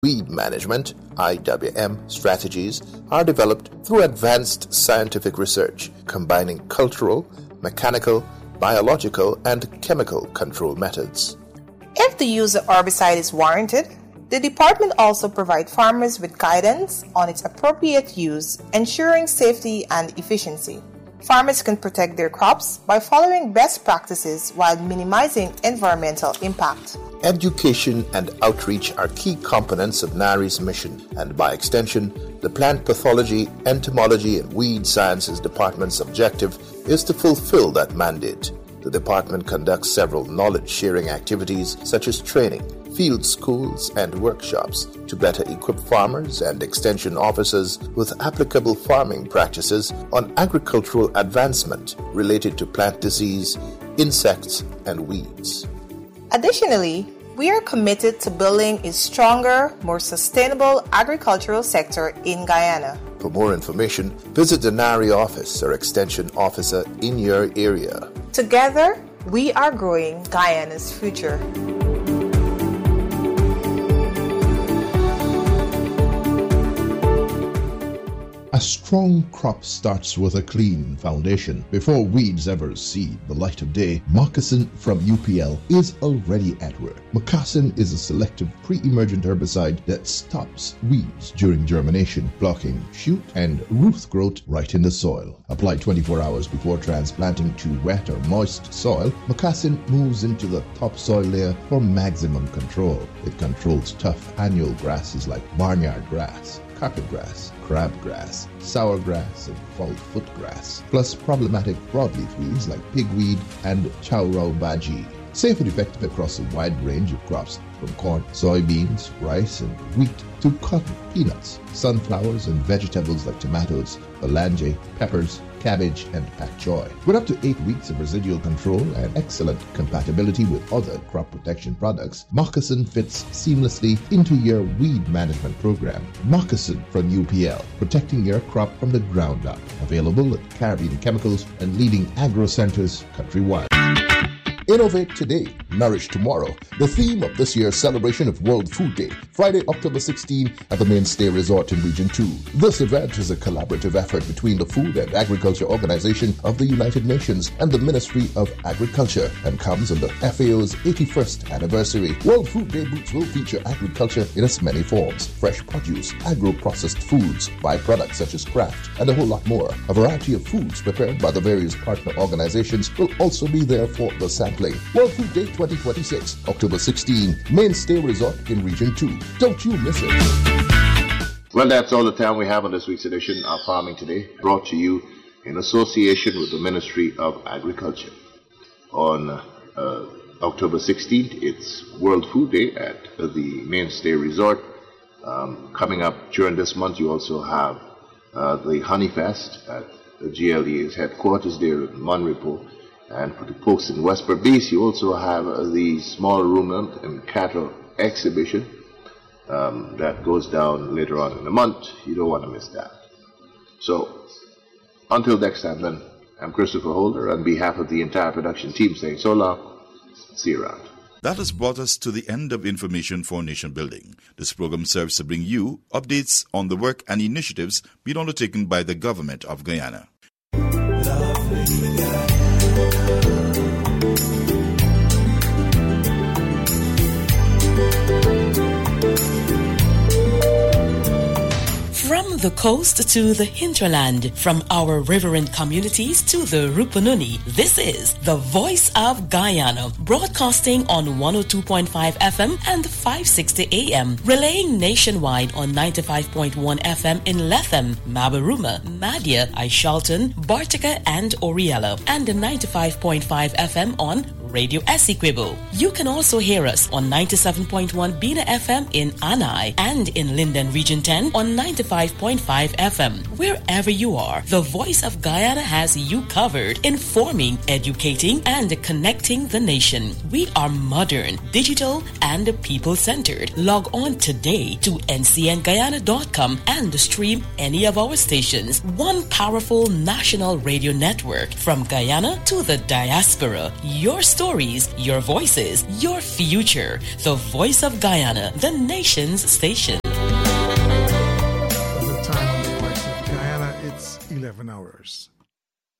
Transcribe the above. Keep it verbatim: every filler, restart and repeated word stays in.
Weed management, I W M, strategies are developed through advanced scientific research, combining cultural, mechanical, biological, and chemical control methods. If the use of herbicide is warranted, the department also provides farmers with guidance on its appropriate use, ensuring safety and efficiency. Farmers can protect their crops by following best practices while minimizing environmental impact. Education and outreach are key components of NARI's mission, and by extension, the Plant Pathology, Entomology, and Weed Sciences Department's objective is to fulfill that mandate. The department conducts several knowledge-sharing activities such as training, field schools, and workshops to better equip farmers and extension officers with applicable farming practices on agricultural advancement related to plant disease, insects, and weeds. Additionally, we are committed to building a stronger, more sustainable agricultural sector in Guyana. For more information, visit the NARI office or extension officer in your area. Together, we are growing Guyana's future. A strong crop starts with a clean foundation. Before weeds ever see the light of day, Moccasin from U P L is already at work. Moccasin is a selective pre-emergent herbicide that stops weeds during germination, blocking shoot and root growth right in the soil. Applied twenty-four hours before transplanting to wet or moist soil, Moccasin moves into the topsoil layer for maximum control. It controls tough annual grasses like barnyard grass, carpet grass, crabgrass, sourgrass, and fall footgrass, plus problematic broadleaf weeds like pigweed and chowrau baji. Safe and effective across a wide range of crops from corn, soybeans, rice, and wheat to cotton, peanuts, sunflowers, and vegetables like tomatoes, phalange, peppers, cabbage, and pak choy. With up to eight weeks of residual control and excellent compatibility with other crop protection products, Moccasin fits seamlessly into your weed management program. Moccasin from U P L, protecting your crop from the ground up. Available at Caribbean Chemicals and leading agro centers countrywide. Innovate today, nourish tomorrow. The theme of this year's celebration of World Food Day, Friday, October sixteenth at the Mainstay Resort in Region two. This event is a collaborative effort between the Food and Agriculture Organization of the United Nations and the Ministry of Agriculture and comes on the F A O's eighty-first anniversary. World Food Day booths will feature agriculture in its many forms: fresh produce, agro-processed foods, byproducts such as craft, and a whole lot more. A variety of foods prepared by the various partner organizations will also be there for the sampling. World Food Day twenty twenty-six, October sixteenth, Mainstay Resort in Region two. Don't you miss it. Well, that's all the time we have on this week's edition of Farming Today, brought to you in association with the Ministry of Agriculture. On uh, October sixteenth, it's World Food Day at the Mainstay Resort. Um, coming up during this month, you also have uh, the Honey Fest at the G L E's headquarters there in Monrepo. And for the folks in West Berbice, you also have uh, the Small Ruminant and Cattle Exhibition um, that goes down later on in the month. You don't want to miss that. So, until next time then, I'm Christopher Holder on behalf of the entire production team saying so long, see you around. That has brought us to the end of Information for Nation Building. This program serves to bring you updates on the work and initiatives being undertaken by the government of Guyana. From the coast to the hinterland, from our riverine communities to the Rupununi, this is the Voice of Guyana, broadcasting on one oh two point five F M and five sixty A M, relaying nationwide on ninety-five point one F M in Lethem, Mabaruma, Madia, Aishalton, Bartica, and Oriella, and ninety-five point five F M on Radio Essequibo. You can also hear us on ninety-seven point one Bina F M in Anai and in Linden Region ten on ninety-five point five F M. Wherever you are, the Voice of Guyana has you covered, informing, educating, and connecting the nation. We are modern, digital, and people-centered. Log on today to N C N Guyana dot com and stream any of our stations. One powerful national radio network from Guyana to the diaspora. Your story stories, your voices, your future. The Voice of Guyana, the nation's station. The time on the Voice of Guyana, it's eleven hours.